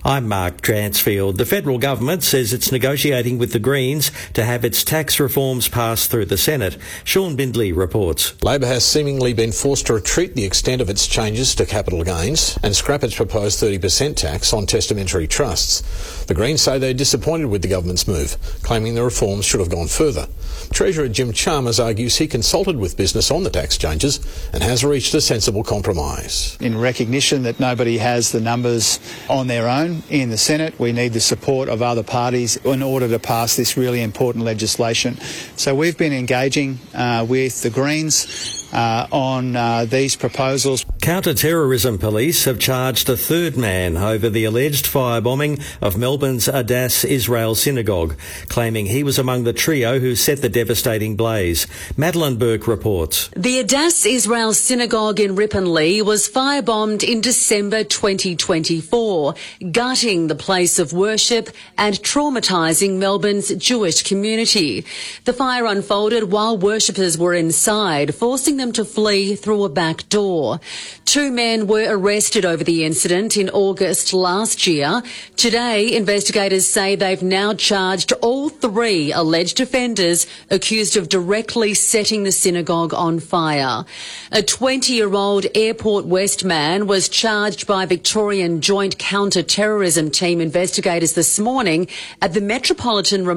I'm Mark Dransfield. The federal government says it's negotiating with the Greens to have its tax reforms passed through the Senate. Sean Bindley reports. Labor has seemingly been forced to retreat the extent of its changes to capital gains and scrap its proposed 30% tax on testamentary trusts. The Greens say they're disappointed with the government's move, claiming the reforms should have gone further. Treasurer Jim Chalmers argues he consulted with business on the tax changes and has reached a sensible compromise. In recognition that nobody has the numbers on their own in the Senate, we need the support of other parties in order to pass this really important legislation. So we've been engaging with the Greens on these proposals. Counter-terrorism police have charged a third man over the alleged firebombing of Melbourne's Adass Israel Synagogue, claiming he was among the trio who set the devastating blaze. Madeline Burke reports. The Adass Israel Synagogue in Ripponlea was firebombed in December 2024, gutting the place of worship and traumatising Melbourne's Jewish community. The fire unfolded while worshippers were inside, forcing them to flee through a back door. 2 men were arrested over the incident in August last year. Today, investigators say they've now charged all 3 alleged offenders accused of directly setting the synagogue on fire. A 20-year-old Airport West man was charged by Victorian Joint Counter-Terrorism Team investigators this morning at the Metropolitan